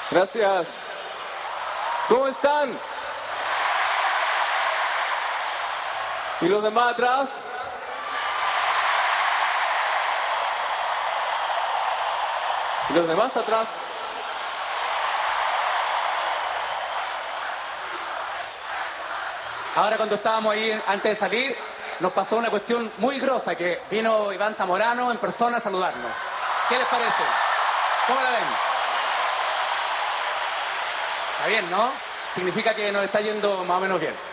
Gracias. ¿Cómo están? ¿Y los demás atrás? ¿Y los demás atrás? Ahora cuando estábamos ahí antes de salir, nos pasó una cuestión muy grosa, que vino Iván Zamorano en persona a saludarnos. ¿Qué les parece? ¿Cómo la ven? Está bien, ¿no? Significa que nos está yendo más o menos bien.